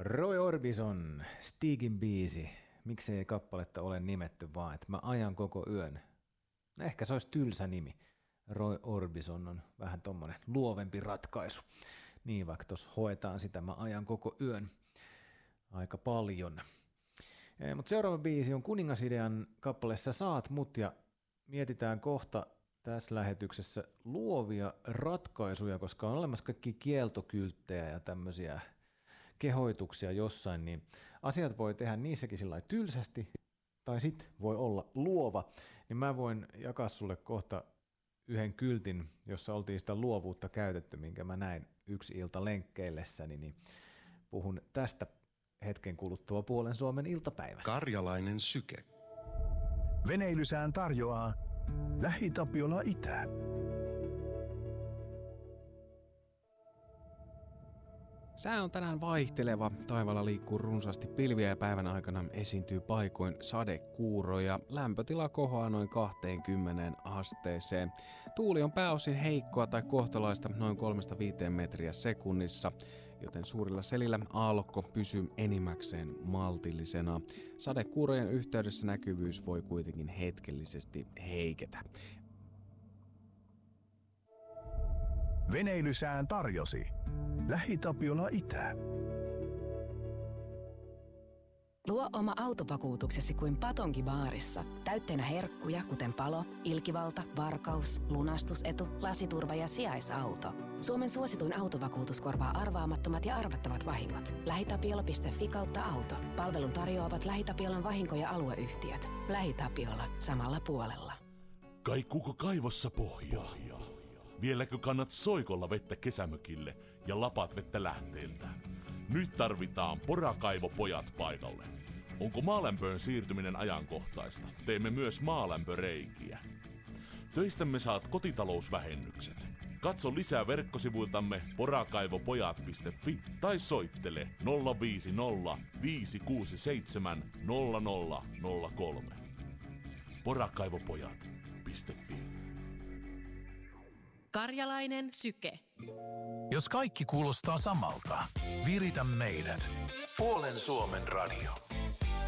Roy Orbison, Stigin biisi. Miksei kappaletta ole nimetty vaan, että mä ajan koko yön. Ehkä se olisi tylsä nimi. Roy Orbison on vähän tommonen luovempi ratkaisu. Niin, vaikka tuossa hoetaan sitä, mä ajan koko yön aika paljon. Mutta seuraava biisi on Kuningasidean kappale Sä saat mut, ja mietitään kohta tässä lähetyksessä luovia ratkaisuja, koska on olemassa kaikki kieltokylttejä ja tämmöisiä kehoituksia jossain, niin asiat voi tehdä niissäkin sillä lailla tylsästi, tai sit voi olla luova, niin mä voin jakaa sulle kohta yhden kyltin, jossa oltiin sitä luovuutta käytetty, minkä mä näin yksi ilta lenkkeillessäni, niin puhun tästä hetken kuluttua Puolen Suomen iltapäivässä. Karjalainen syke. Veneilysään tarjoaa Lähi-Tapiola Itä. Sää on tänään vaihteleva. Taivaalla liikkuu runsaasti pilviä ja päivän aikana esiintyy paikoin sadekuuroja. Lämpötila kohoaa noin 20 asteeseen. Tuuli on pääosin heikkoa tai kohtalaista noin 3-5 metriä sekunnissa, joten suurilla selillä aallokko pysyy enimmäkseen maltillisena. Sadekuurojen yhteydessä näkyvyys voi kuitenkin hetkellisesti heiketä. Veneilysään tarjosi Lähi-Tapiola Itä. Luo oma autovakuutuksesi kuin Patonki-baarissa. Täytteenä herkkuja, kuten palo, ilkivalta, varkaus, lunastusetu, lasiturva ja sijaisauto. Suomen suosituin autovakuutus korvaa arvaamattomat ja arvattavat vahingot. LähiTapiola.fi/auto. Palvelun tarjoavat LähiTapiolan vahinko- ja alueyhtiöt. LähiTapiola. Samalla puolella. Kaikuuko kaivossa pohjaa? Vieläkö kannat soikolla vettä kesämökille ja lapat vettä lähteeltä? Nyt tarvitaan Porakaivopojat paikalle. Onko maalämpöön siirtyminen ajankohtaista? Teemme myös maalämpöreikiä. Töistämme saat kotitalousvähennykset. Katso lisää verkkosivuiltamme porakaivopojat.fi tai soittele 050 567 0003. Porakaivopojat.fi. Karjalainen syke. Jos kaikki kuulostaa samalta, viritä meidät. Puolen Suomen radio.